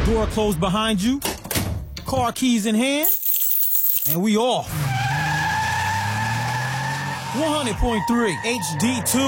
Door closed behind you. Car keys in hand. And we off. 100.3 HD2.